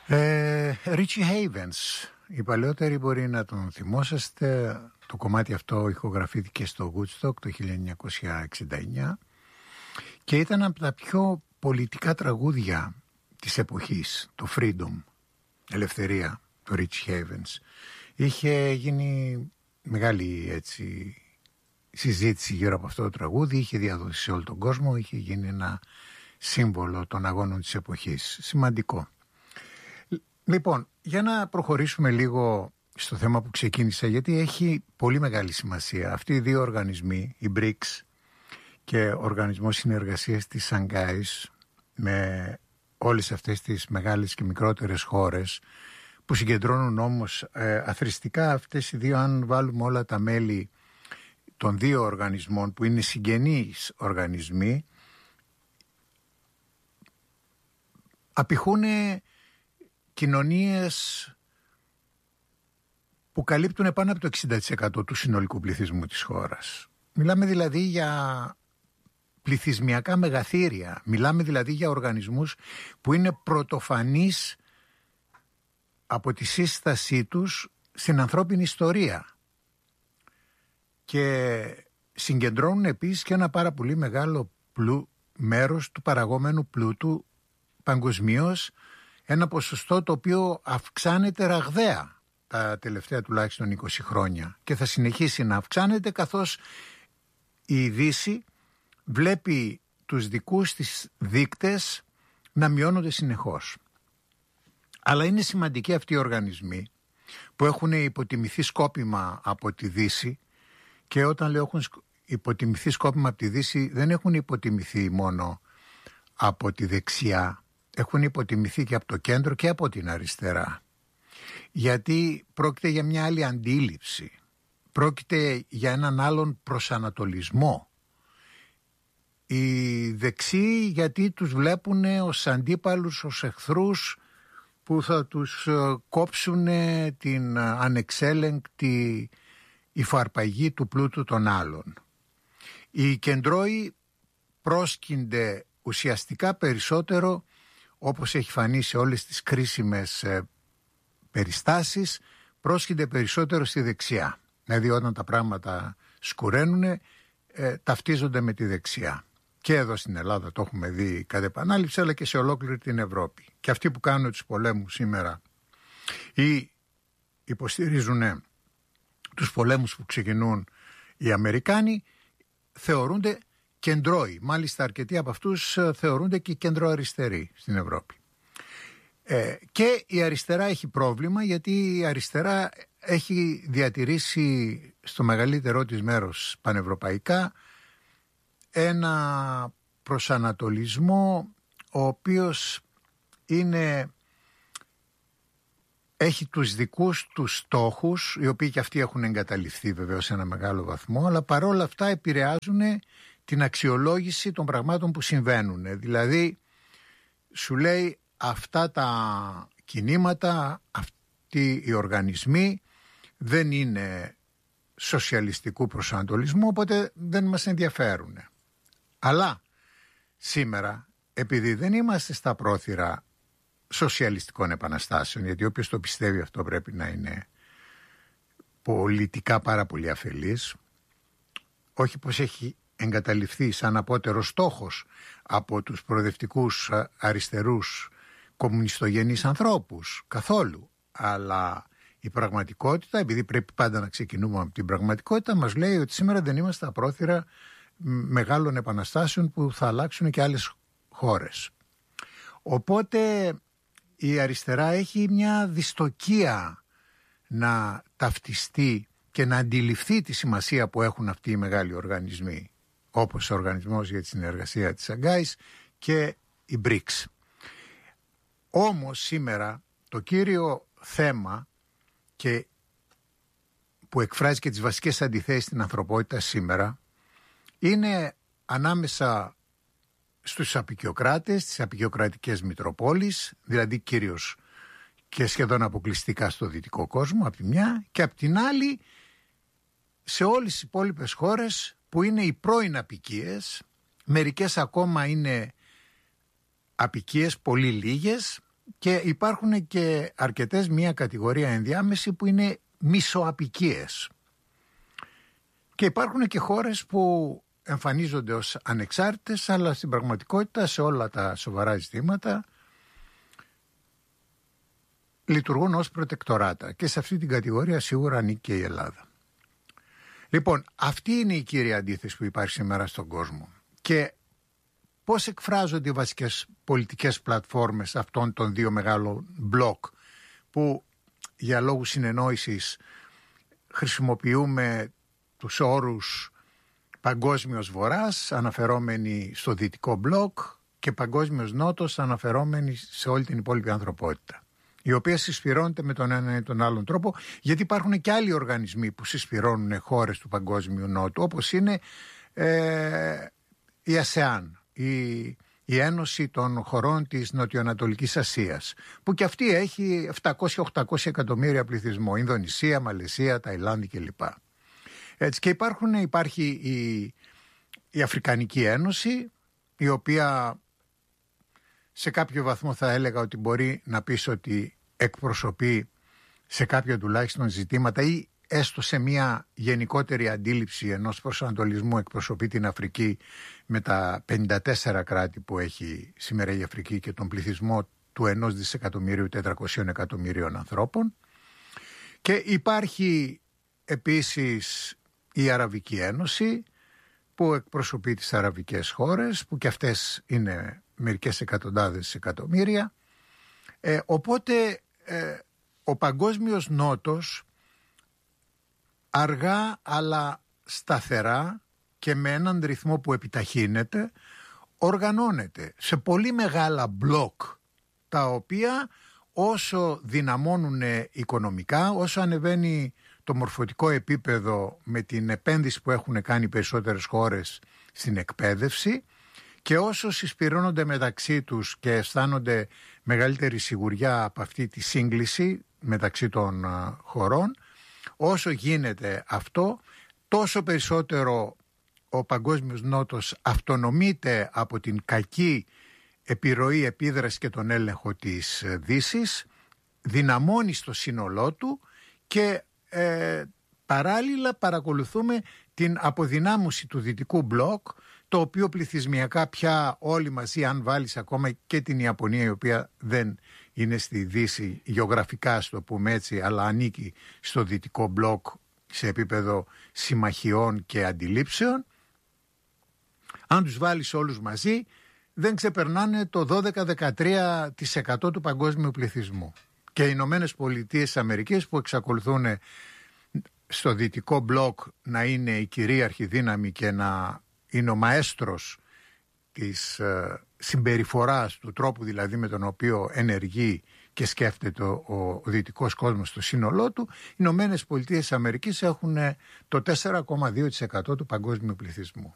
Richie Havens, οι παλαιότεροι μπορεί να τον θυμόσαστε. Το κομμάτι αυτό ηχογραφήθηκε στο Woodstock το 1969 και ήταν από τα πιο πολιτικά τραγούδια της εποχής, το Freedom, ελευθερία, το Richie Havens. Είχε γίνει μεγάλη έτσι συζήτηση γύρω από αυτό το τραγούδι, είχε διαδοθεί σε όλο τον κόσμο, είχε γίνει ένα σύμβολο των αγώνων της εποχής. Σημαντικό. Λοιπόν, για να προχωρήσουμε λίγο στο θέμα που ξεκίνησα, γιατί έχει πολύ μεγάλη σημασία. Αυτοί οι δύο οργανισμοί, η BRICS και ο Οργανισμός Συνεργασίας της Σανγκάης, με όλες αυτές τις μεγάλες και μικρότερες χώρες, που συγκεντρώνουν όμως αθροιστικά αυτές οι δύο, αν βάλουμε όλα τα μέλη των δύο οργανισμών που είναι συγγενείς οργανισμοί, απηχούν κοινωνίες που καλύπτουν πάνω από το 60% του συνολικού πληθυσμού της χώρας. Μιλάμε δηλαδή για πληθυσμιακά μεγαθύρια. Μιλάμε δηλαδή για οργανισμούς που είναι πρωτοφανείς από τη σύστασή τους στην ανθρώπινη ιστορία. Και συγκεντρώνουν επίσης και ένα πάρα πολύ μεγάλο μέρος του παραγόμενου πλούτου παγκοσμίως, ένα ποσοστό το οποίο αυξάνεται ραγδαία τα τελευταία τουλάχιστον 20 χρόνια και θα συνεχίσει να αυξάνεται, καθώς η Δύση βλέπει τους δικούς της δείκτες να μειώνονται συνεχώς. Αλλά είναι σημαντικοί αυτοί οι οργανισμοί που έχουν υποτιμηθεί σκόπιμα από τη Δύση, και όταν λέω έχουν υποτιμηθεί σκόπιμα από τη Δύση, δεν έχουν υποτιμηθεί μόνο από τη δεξιά, έχουν υποτιμηθεί και από το κέντρο και από την αριστερά. Γιατί πρόκειται για μια άλλη αντίληψη, πρόκειται για έναν άλλον προσανατολισμό. Οι δεξιοί γιατί τους βλέπουν ως αντίπαλους, ως εχθρούς που θα τους κόψουν την ανεξέλεγκτη υφαρπαγή του πλούτου των άλλων. Οι κεντρώοι πρόσκυνται ουσιαστικά περισσότερο, όπως έχει φανεί σε όλες τις κρίσιμες περιστάσεις, πρόσκυνται περισσότερο στη δεξιά. Δηλαδή όταν τα πράγματα σκουραίνουν, ταυτίζονται με τη δεξιά. Και εδώ στην Ελλάδα το έχουμε δει κατ' επανάληψη, αλλά και σε ολόκληρη την Ευρώπη. Και αυτοί που κάνουν τους πολέμους σήμερα ή υποστηρίζουν τους πολέμους που ξεκινούν οι Αμερικάνοι, θεωρούνται κεντρώοι. Μάλιστα αρκετοί από αυτούς θεωρούνται και κεντροαριστεροί στην Ευρώπη. Και η αριστερά έχει πρόβλημα, γιατί η αριστερά έχει διατηρήσει στο μεγαλύτερό της μέρος πανευρωπαϊκά ένα προσανατολισμό ο οποίος έχει τους δικούς τους στόχους, οι οποίοι και αυτοί έχουν εγκαταλειφθεί βεβαίως σε ένα μεγάλο βαθμό, αλλά παρόλα αυτά επηρεάζουν την αξιολόγηση των πραγμάτων που συμβαίνουν. Δηλαδή σου λέει αυτά τα κινήματα, αυτοί οι οργανισμοί δεν είναι σοσιαλιστικού προσανατολισμού, οπότε δεν μας ενδιαφέρουν. Αλλά σήμερα, επειδή δεν είμαστε στα πρόθυρα σοσιαλιστικών επαναστάσεων, γιατί όποιος το πιστεύει αυτό πρέπει να είναι πολιτικά πάρα πολύ αφελής, όχι πως έχει εγκαταλειφθεί σαν απότερο στόχος από τους προοδευτικούς αριστερούς κομμουνιστογενείς ανθρώπους, καθόλου. Αλλά η πραγματικότητα, επειδή πρέπει πάντα να ξεκινούμε από την πραγματικότητα, μας λέει ότι σήμερα δεν είμαστε στα πρόθυρα μεγάλων επαναστάσεων που θα αλλάξουν και άλλες χώρες. Οπότε η αριστερά έχει μια δυστοκία να ταυτιστεί και να αντιληφθεί τη σημασία που έχουν αυτοί οι μεγάλοι οργανισμοί, όπως ο Οργανισμός για τη Συνεργασία της Σανγκάης και η BRICS. Όμως σήμερα το κύριο θέμα και που εκφράζει και τις βασικές αντιθέσεις στην ανθρωπότητα σήμερα είναι ανάμεσα στους απικιοκράτες, τις απικιοκρατικές μητροπόλεις, δηλαδή κυρίως και σχεδόν αποκλειστικά στο δυτικό κόσμο από τη μια, και από την άλλη σε όλες τις υπόλοιπες χώρες που είναι οι πρώην απικίες, μερικές ακόμα είναι απικίες πολύ λίγες Και υπάρχουν και αρκετές, μία κατηγορία ενδιάμεση που είναι μισοαπικίες. Και υπάρχουν και χώρες που εμφανίζονται ως ανεξάρτητες, αλλά στην πραγματικότητα σε όλα τα σοβαρά ζητήματα λειτουργούν ως προτεκτοράτα. Και σε αυτή την κατηγορία σίγουρα ανήκει και η Ελλάδα. Λοιπόν, αυτή είναι η κύρια αντίθεση που υπάρχει σήμερα στον κόσμο. Και πώς εκφράζονται οι βασικές πολιτικές πλατφόρμες αυτών των δύο μεγάλων μπλοκ, που για λόγους συνεννόησης χρησιμοποιούμε τους όρους παγκόσμιος βορράς αναφερόμενοι στο δυτικό μπλοκ και παγκόσμιος νότος αναφερόμενοι σε όλη την υπόλοιπη ανθρωπότητα, η οποία συσπυρώνεται με τον ένα ή τον άλλον τρόπο, γιατί υπάρχουν και άλλοι οργανισμοί που συσπυρώνουν χώρες του παγκόσμιου νότου, όπως είναι η ΑΣΕΑΝ, η Ένωση των χωρών της Νοτιοανατολικής Ασίας, που και αυτή έχει 700-800 εκατομμύρια πληθυσμό, Ινδονησία, Μαλαισία, Ταϊλάνδη κλπ. Έτσι, και υπάρχει η Αφρικανική Ένωση, η οποία σε κάποιο βαθμό θα έλεγα ότι μπορεί να πεις ότι εκπροσωπεί σε κάποια τουλάχιστον ζητήματα ή έστω σε μια γενικότερη αντίληψη ενός προσανατολισμού εκπροσωπεί την Αφρική με τα 54 κράτη που έχει σήμερα η Αφρική και τον πληθυσμό του 1.400.000.000 ανθρώπων. Και υπάρχει επίσης η Αραβική Ένωση που εκπροσωπεί τις αραβικές χώρες, που και αυτές είναι μερικές εκατοντάδες εκατομμύρια. Οπότε ο παγκόσμιος νότος αργά αλλά σταθερά και με έναν ρυθμό που επιταχύνεται οργανώνεται σε πολύ μεγάλα μπλοκ, τα οποία όσο δυναμώνουν οικονομικά, όσο ανεβαίνει το μορφωτικό επίπεδο με την επένδυση που έχουν κάνει περισσότερες χώρες στην εκπαίδευση, και όσο συσπυρώνονται μεταξύ τους και αισθάνονται μεγαλύτερη σιγουριά από αυτή τη σύγκληση μεταξύ των χωρών, όσο γίνεται αυτό, τόσο περισσότερο ο παγκόσμιος νότος αυτονομείται από την κακή επιρροή, επίδραση και τον έλεγχο της Δύσης, δυναμώνει στο σύνολό του και παράλληλα παρακολουθούμε την αποδυνάμωση του δυτικού μπλοκ, το οποίο πληθυσμιακά πια όλοι μαζί, αν βάλεις ακόμα και την Ιαπωνία, η οποία δεν είναι στη Δύση γεωγραφικά, ας το πούμε έτσι, αλλά ανήκει στο δυτικό μπλοκ σε επίπεδο συμμαχιών και αντιλήψεων, αν τους βάλεις όλους μαζί δεν ξεπερνάνε το 12-13% του παγκόσμιου πληθυσμού. Και οι Ηνωμένες Πολιτείες Αμερικής, που εξακολουθούν στο δυτικό μπλοκ να είναι η κυρίαρχη δύναμη και να είναι ο μαέστρος της συμπεριφοράς, του τρόπου δηλαδή με τον οποίο ενεργεί και σκέφτεται ο δυτικός κόσμος στο σύνολό του, οι Ηνωμένες Πολιτείες Αμερικής έχουν το 4,2% του παγκόσμιου πληθυσμού.